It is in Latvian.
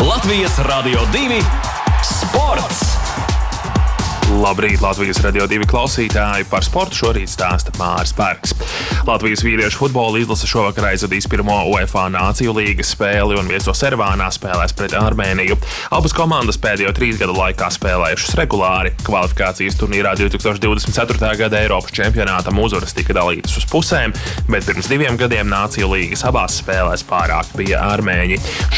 Latvijas Radio 2 sports! Labrīt, Latvijas Radio 2 klausītāji! Par sportu šorīt stāsta Māris Parks. Latvijas vīriešu futbola izlase šovakar aizvadīs pirmo UEFA Nāciju līgas spēli un viesos Erevānā spēlēs pret Armēniju. Abas komandas pēdējo 3 gadu laikā spēlējušas regulāri. Kvalifikācijas turnīrā 2024. gada Eiropas čempionātam uzvaras tika dalītas uz pusēm, bet pirms 2 gadiem Nāciju līgas abās spēlēs pārāk bija armēņi.